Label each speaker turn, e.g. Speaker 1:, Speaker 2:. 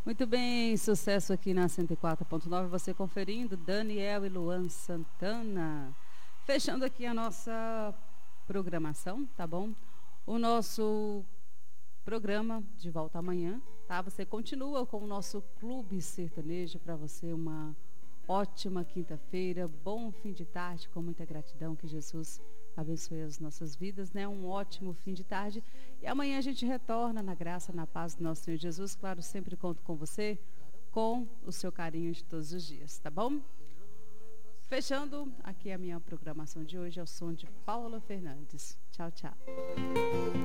Speaker 1: Muito bem, sucesso aqui na 104.9, você conferindo Daniel e Luan Santana. Fechando aqui a nossa programação, tá bom? O nosso programa de volta amanhã, tá? Você continua com o nosso Clube Sertanejo, para você uma ótima quinta-feira, bom fim de tarde, com muita gratidão, que Jesus abençoe as nossas vidas, né? Um ótimo fim de tarde. E amanhã a gente retorna na graça, na paz do nosso Senhor Jesus. Claro, sempre conto com você, com o seu carinho de todos os dias, tá bom? Fechando aqui a minha programação de hoje, ao som de Paula Fernandes. Tchau, tchau.